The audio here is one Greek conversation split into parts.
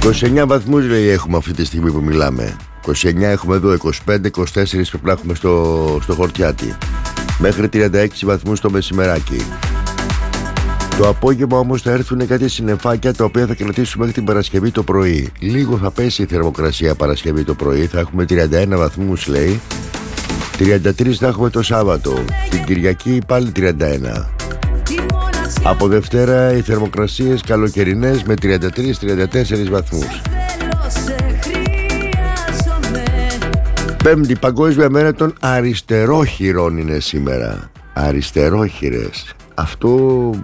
29 βαθμούς λέει έχουμε αυτή τη στιγμή που μιλάμε. 29 έχουμε εδώ, 25, 24 πρέπει να έχουμε στο Χορτιάτι. Μέχρι 36 βαθμούς το μεσημεράκι. Το απόγευμα όμως θα έρθουν κάτι συννεφάκια τα οποία θα κρατήσουν μέχρι την Παρασκευή το πρωί. Λίγο θα πέσει η θερμοκρασία Παρασκευή το πρωί, θα έχουμε 31 βαθμούς λέει. 33 θα έχουμε το Σάββατο. Την Κυριακή πάλι 31. Από Δευτέρα οι θερμοκρασίες καλοκαιρινές με 33-34 βαθμούς. Πέμπτη, Παγκόσμια Μέρα των Αριστερόχειρων είναι σήμερα. Αριστερόχειρες. Αυτό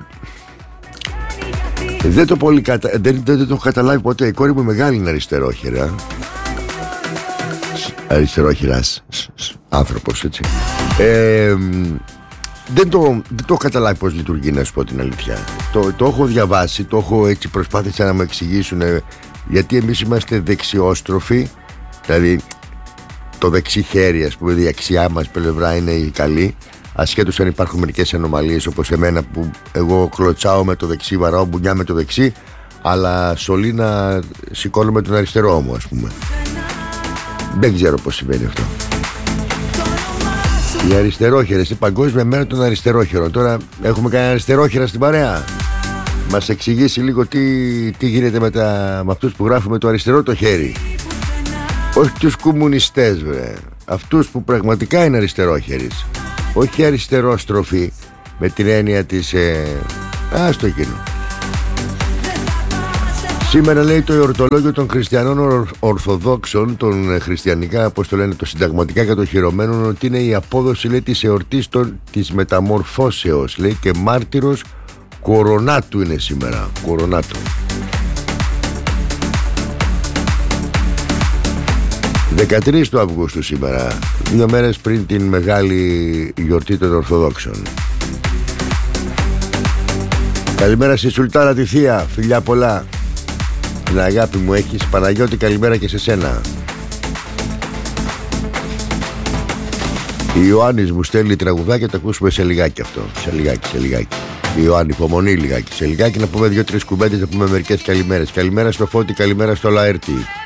δεν το έχω καταλάβει ποτέ. Η κόρη μου μεγάλη είναι αριστερόχειρα. Αριστερόχειρας άνθρωπος, έτσι. Δεν το έχω καταλάβει πώς λειτουργεί, να σου πω την αλήθεια. Το έχω διαβάσει, έτσι προσπάθησα να μου εξηγήσουν, γιατί εμείς είμαστε δεξιόστροφοι. Δηλαδή το δεξί χέρι, ας πούμε, η δεξιά μας πλευρά είναι η καλή, ασχέτως αν υπάρχουν μερικές ανομαλίες όπως εμένα που εγώ κλωτσάω με το δεξί, βαράω μπουνιά με το δεξί, αλλά σωλήνα σηκώνω με τον αριστερό μου, ας πούμε. Δεν ξέρω πώς συμβαίνει αυτό. Οι αριστερόχειρες, η Παγκόσμια Μέρα των Αριστερόχειρων. Τώρα έχουμε κανένα αριστερόχειρα στην παρέα? Μας εξηγήσει λίγο τι γίνεται με αυτούς που γράφουμε το αριστερό το χέρι. Όχι τους κομμουνιστές, βρε. Αυτούς που πραγματικά είναι αριστερόχειρες. Όχι αριστερόστροφοι με την έννοια της στο εκείνο. Σήμερα λέει το εορτολόγιο των χριστιανών Ορθοδόξων, των χριστιανικά, όπως το λένε, το συνταγματικά κατοχυρωμένων, ότι είναι η απόδοση, λέει, της εορτής της μεταμορφώσεως, λέει, και μάρτυρος κορονάτου είναι σήμερα. Κορονάτου. 13 του Αυγούστου σήμερα, 2 μέρες πριν την μεγάλη γιορτή των Ορθοδόξων. Καλημέρα στη Σουλτάνα τη Θεία, φιλιά πολλά. Την αγάπη μου έχεις, Παναγιώτη, καλημέρα και σε σένα. Η Ιωάννης μου στέλνει τραγουδάκια, το ακούσουμε σε λιγάκι αυτό. Σε λιγάκι. Η Ιωάννη, υπομονή λιγάκι. Σε λιγάκι να πούμε 2-3 κουμπέντες, να πούμε μερικές καλημέρες. Καλημέρα στο Φώτη, καλημέρα στο Λαέρτη.